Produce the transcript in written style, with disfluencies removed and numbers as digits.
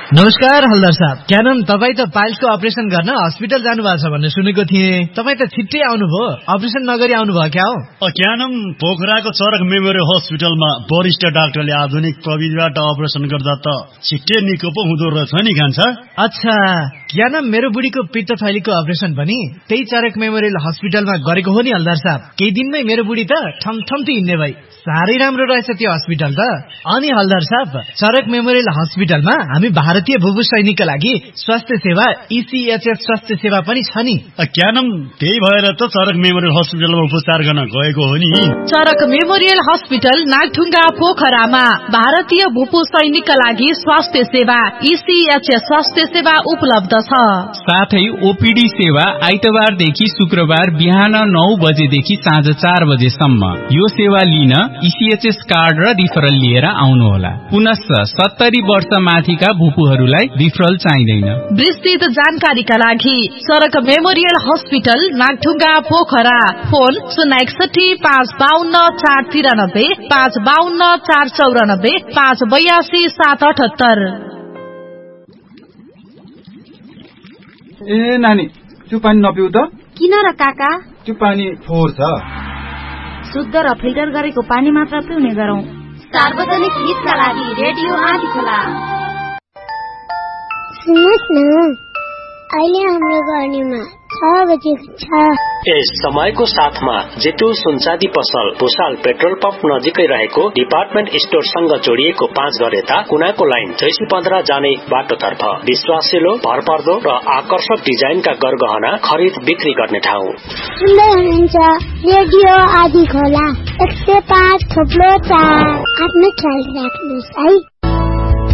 नमस्कार हल्दार साहब, क्या नाम तपाईँ त पाइल्सको अपरेसन गर्न हस्पिटल जानुभएको छ भन्ने सुनेको थिएँ। तपाईँ त छिट्टै आउनुभयो, अपरेसन नगरी आउनुभयो क्या हो? क्या नाम पोखराको चरक मेमोरियल हस्पिटलमा वरिष्ठ डाक्टरले आधुनिक प्रविधिबाट अपरेसन गर्दा त छिट्टै निको पो हुँदो रहेछ नि कान्छा। अच्छा, क्या नाम मेरो बुढीको पित्त थैलीको अपरेसन पनि त्यही चरक मेमोरियल हस्पिटलमा गरेको हो नि हल्दार साहब। केही दिनमै मेरो बुढी त ठमठम्ती हिँड्ने भई। साह्रै राम्रो रहेछ त्यो हस्पिटल त। अनि हल्दार साहब, चरक मेमोरियल हस्पिटलमा हामी भारतीय भूभू सैनिकका लागि स्वास्थ्य सेवा ECHS स्वास्थ्य सेवा पनि छ नि। क्या नाम त्यही भएर त चरक मेमोरियल हस्पिटलमा उपचार गर्न गएको हो नि। चरक मेमोरियल हस्पिटल नागढुङ्गा पोखरामा भारतीय भूपू सैनिकका लागि स्वास्थ्य सेवा ECHS स्वास्थ्य सेवा उपलब्ध छ। साथै OPD सेवा आइतबारदेखि शुक्रबार बिहान 9 बजेदेखि साँझ 4 बजेसम्म। यो सेवा लिन ECHS कार्ड र रिफरल लिएर आउनुहोला। पुनश्च 70 वर्ष माथिका भूपूहरूलाई रिफरल चाहिँदैन। विस्तृत जानकारीका लागि चरक memorial hospital Nagdhunga Pokhara, phone 061 552 493 552 494 582 778। ए नानी, त्यो पानी नपिउ त। किन र काका? त्यो पानी फोहोर छ। शुद्ध र फिल्टर गरेको पानी मात्र पिउने गरौँ। सार्वजनिक हितका लागि रेडियो आदि खोला। सुन्नुहोस् न, अहिले हाम्रो गर्नेमा 6 बजेको छ। यस समयको साथमा जेतु सुनचाँदी पसल भुसाल पेट्रोल पम्प नजिकै रहेको डिपार्टमेन्ट स्टोरसँग जोडिएको 5 घर यता कुनाको लाइन 615 जाने बाटोतर्फ विश्वासिलो, भरपर्दो र आकर्षक डिजाइनका गरगहना खरिद बिक्री गर्ने ठाउँ। सुन्दै हुनुहुन्छ रेडियो आदि खोला 105.4। आफ्नो ख्याल राख्नुहोस् है।